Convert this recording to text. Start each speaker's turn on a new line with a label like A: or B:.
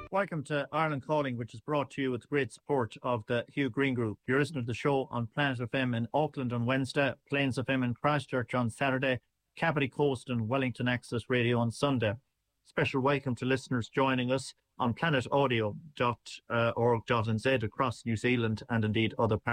A: Welcome to Ireland Calling, which is brought to you with great support of the Hugh Green Group. You're listening to the show on Planet FM in Auckland on Wednesday, Plains FM in Christchurch on Saturday, Capity Coast and Wellington Access Radio on Sunday. Special welcome to listeners joining us on planetaudio.org.nz across New Zealand and indeed other parts